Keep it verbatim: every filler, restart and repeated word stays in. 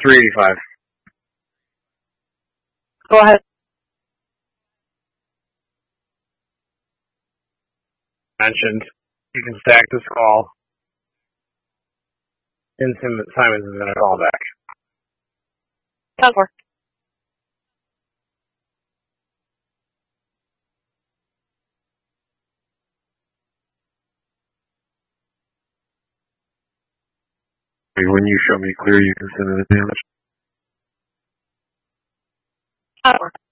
three eighty-five. Go ahead. Mentioned. You can stack this call. And Simmons Simons is going to call back. ten four. When you show me clear, you can send in the damage. ten four.